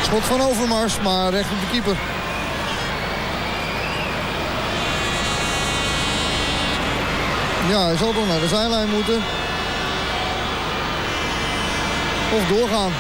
Schot van Overmars, maar recht op de keeper. Ja, hij zal toch naar de zijlijn moeten. Of doorgaan.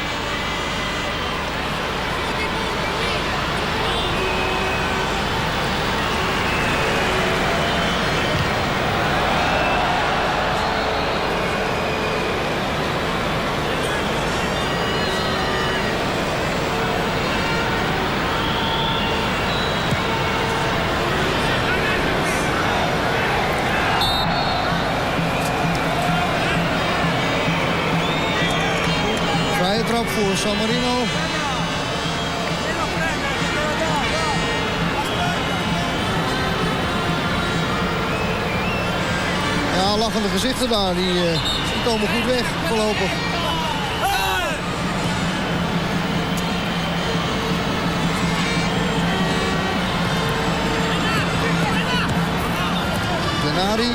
Trap voor San Marino. Ja, lachende gezichten daar, die komen goed weg voorlopig. Denari.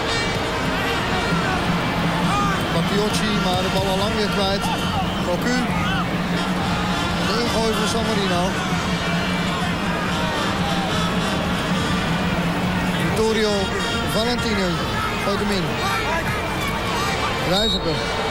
Papiocci, maar de bal al lang weer kwijt. Cocu. De ingooi voor San Marino. Vittorio Valentini. Gooit hem in. Rijverker.